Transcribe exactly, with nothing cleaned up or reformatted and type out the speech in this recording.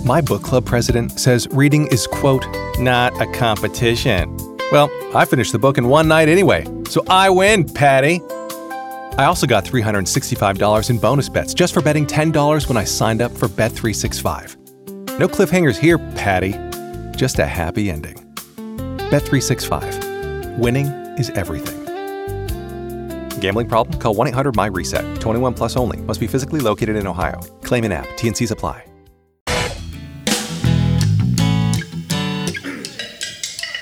My book club president says reading is, quote, not a competition. Well, I finished the book in one night anyway, so I win, Patty. I also got three hundred sixty-five dollars in bonus bets just for betting ten dollars when I signed up for Bet three sixty-five. No cliffhangers here, Patty. Just a happy ending. Bet three sixty-five. Winning is everything. Gambling problem? Call one eight hundred M Y RESET. twenty-one plus only. Must be physically located in Ohio. Claim in app. T N Cs apply.